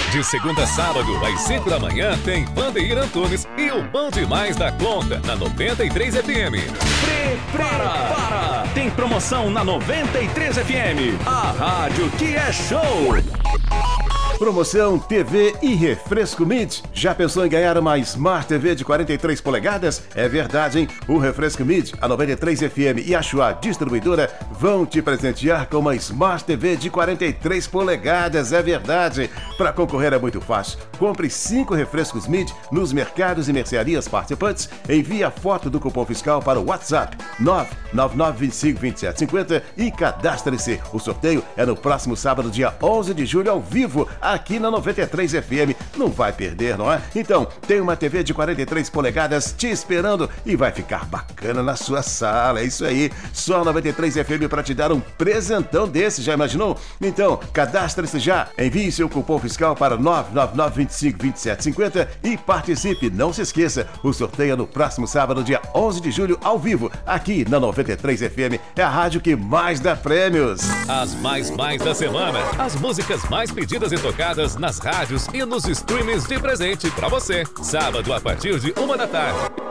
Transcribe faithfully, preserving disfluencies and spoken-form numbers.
De segunda a sábado, às cinco da manhã, tem Vandeir Antunes e o Bom Demais da Conta, na noventa e três F M. Prepara! Para! Tem promoção na noventa e três F M. A rádio que é show! Promoção T V e Refresco Mid. Já pensou em ganhar uma Smart T V de quarenta e três polegadas? É verdade, hein? O Refresco Mid, a noventa e três F M e a Shuá Distribuidora vão te presentear com uma Smart T V de quarenta e três polegadas. É verdade. Para concorrer é muito fácil. Compre cinco refrescos Mid nos mercados e mercearias participantes. Envie a foto do cupom fiscal para o WhatsApp nove nove nove dois cinco dois sete cinco zero e cadastre-se. O sorteio é no próximo sábado, dia onze de julho, ao vivo, aqui na noventa e três F M. Não vai perder, não é? Então, tem uma T V de quarenta e três polegadas te esperando e vai ficar bacana na sua sala. É isso aí. Só a noventa e três F M para te dar um presentão desse, já imaginou? Então, cadastre-se já. Envie seu cupom fiscal para nove nove nove dois cinco dois sete cinco zero e participe. Não se esqueça, o sorteio é no próximo sábado, dia onze de julho, ao vivo, aqui na noventa e três F M. É a rádio que mais dá prêmios. As mais mais da semana. As músicas mais pedidas e tocadas nas rádios e nos streamings de presente pra você. Sábado, a partir de uma da tarde.